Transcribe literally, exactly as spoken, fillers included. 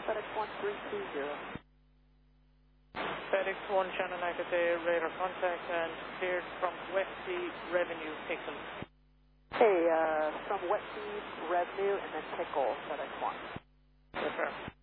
FedEx one three two zero. FedEx one, Shannon Agassiz, radar contact and cleared from West Sea Revenue, Pickle. Hey, uh, from West Sea Revenue and then Pickle, FedEx one. Yes, sir.